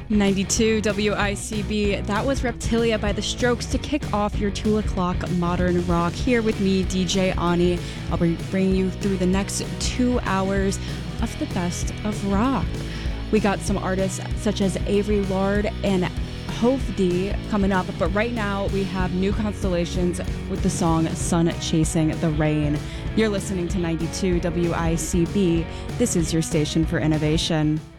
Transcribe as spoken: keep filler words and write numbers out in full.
ninety-two W I C B. That was Reptilia by The Strokes to kick off your two o'clock modern rock. Here with me, D J Ani. I'll be bringing you through the next two hours of the best of rock. We got some artists such as Avery Lard and Hove D coming up, but right now we have New Constellations with the song Sun Chasing the Rain. You're listening to ninety-two W I C B. This is your station for innovation.